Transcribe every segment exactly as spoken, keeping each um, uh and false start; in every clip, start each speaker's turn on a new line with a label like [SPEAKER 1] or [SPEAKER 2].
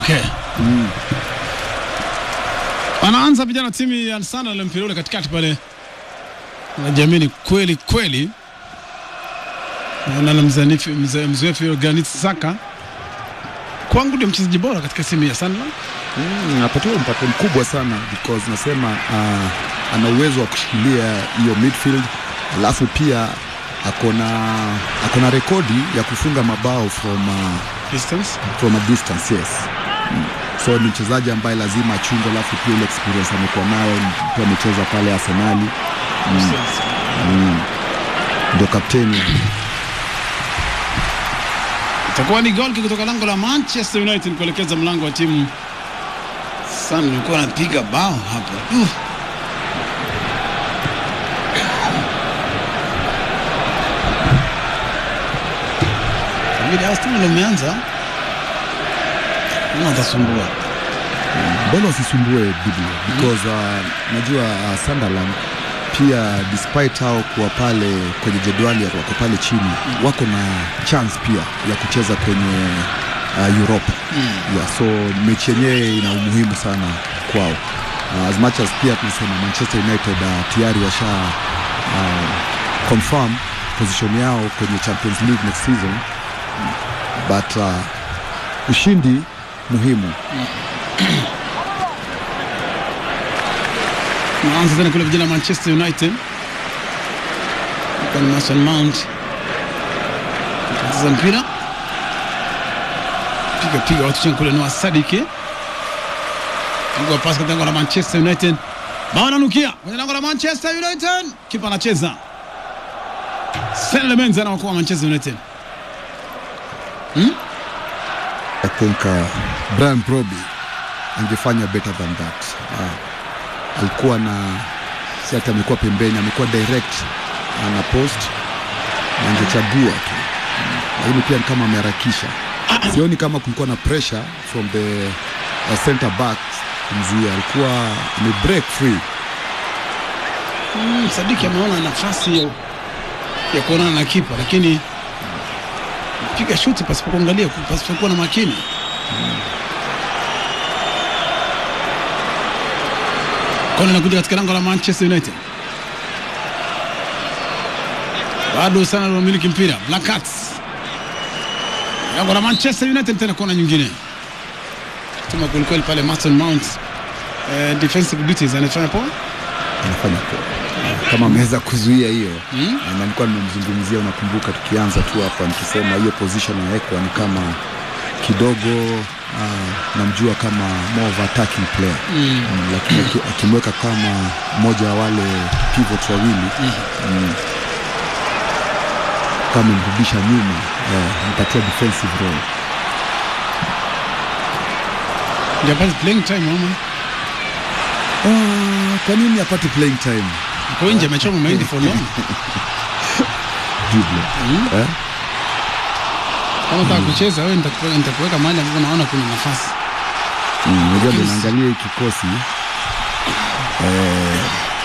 [SPEAKER 1] Okay. Mm. Anaanza vijana timu ya Al-Sana na mpira ule katikati pale. Najiamini kweli kweli. Na mzanifu mzoefu Granit Xhaka. Kwangu ndio mchezaji bora katika timu ya Sunderland.
[SPEAKER 2] Mm, anapatiwa mpako mkubwa sana because nasema uh, ana uwezo wa kushikilia hiyo midfield, alafu pia akona akona rekodi ya kufunga mabao from uh,
[SPEAKER 1] distance
[SPEAKER 2] from a distance, yes. Mm. So ni mchezaji ambaye lazima achunge, alafu pia ile experience amekuwa nayo, pia amecheza pale Arsenal. Mm. Mm. Ndio kapteni.
[SPEAKER 1] Itakuwa ni goal kutoka lango la Manchester United kuelekeza mlango wa timu Sana. Nilikuwa napiga bao hapo. Uh. Vile Aston Villa umeanza unatasumbua.
[SPEAKER 2] Bado usisumbue Biblia because uh, najua uh, Sunderland pia despite hao kuwa pale kwenye jedwali wako pale chini, wako na chance pia ya kucheza kwenye uh, Europe. Mm. Yeah, so mechi yenyewe ina umuhimu sana kwao. Uh, as much as pia tunasema Manchester United uh, tayari washa uh, confirm position yao kwenye Champions League next season, but uh, ushindi muhimu. Mm.
[SPEAKER 1] Naanza tena kule vijana Manchester United. Kwa Mason Mount. Sasa mpira. Piga piga watu chini kule Noah Sadiki. Ngo pasi kwa lango la Manchester United. Bao nanukia kwenye lango la Manchester United. Kipa anacheza. Senne Menza na kwa Manchester United. Hmm?
[SPEAKER 2] I think uh, Brian Brobby angefanya better than that. Uh, alikuwa na si hata amekuwa pembeni, amekuwa direct ana post, angechagua tu, lakini pia kama ameharakisha. Sioni kama kulikuwa na pressure from the uh, center back kumzuia, alikuwa ame break free.
[SPEAKER 1] Mm, Sadiki ameona nafasi ya, ya kuonana na kipa, lakini piga shuti pasipo kuangalia, pasipo kuwa na makini. Mm. Kona nakuja katika lango la Manchester United. Bado sana wanamiliki mpira Black Cats. Lango la Manchester United tena kona nyingine. Tuma kweli pale Mason Mount. Eh, defensive duties anafanya poa.
[SPEAKER 2] Anafanya poa. Kama ameweza kuzuia hiyo. Hmm? Na nilikuwa nimemzungumzia, unakumbuka tukianza tu hapa nikisema hiyo position inawekwa ni kama kidogo uh, namjua kama more of attacking player. Mm. Mm, lakini akimweka kama moja wa wale pivot wawili, mm. mm, kama mrudisha nyuma, uh, mpatia defensive role.
[SPEAKER 1] Japati playing time mama.
[SPEAKER 2] Uh, kwa nini apate playing time?
[SPEAKER 1] Kwa nje amechoma mahindi for long.
[SPEAKER 2] Diblo. Mm. Eh?
[SPEAKER 1] Kama unataka kucheza wewe nitakuweka mahali ambapo naona kuna nafasi.
[SPEAKER 2] Mm, unajua mm, naangalia hiki kikosi. Eh.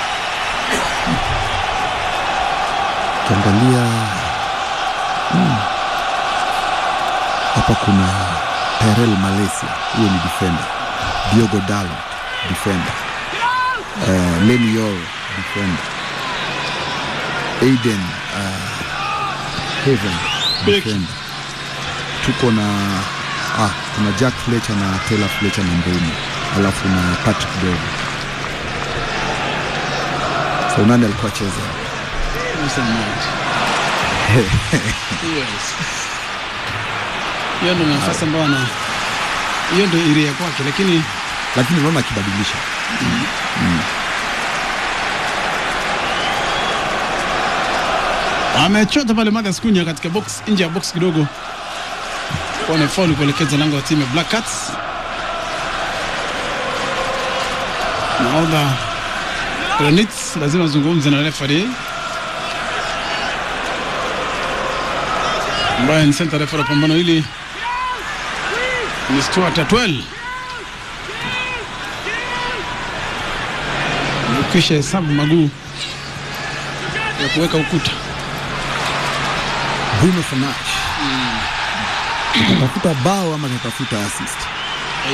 [SPEAKER 2] Kiangalia mm, hapa kuna Tyrell Malaysia, huyo ni defender. Diogo Dalot, defender. Eh, Lenny Yoro, defender. Aiden uh, Haven, defender. Tuko na ah, kuna Jack Fletcher na Taylor Fletcher na Mbeumo, alafu na Patrick Doyle. So nani alikuwa cheza?
[SPEAKER 1] Mason Mount. Yes. Hiyo ndio nafasi ambayo ana hiyo ndio area kwake, lakini
[SPEAKER 2] lakini naona akibadilisha. Mm. Mm.
[SPEAKER 1] Amechota pale Matheus Cunha katika box, nje ya box kidogo. Kwa foul kuelekeza lango la timu ya Black Cats. Naona Granit lazima zungumze na referee. Brian Center referee pambano hili ni Stuart Atwell. Kisha hesabu maguu ya kuweka ukuta.
[SPEAKER 2] Bruno Fernandes. Mm. Atafuta bao ama atafuta assist?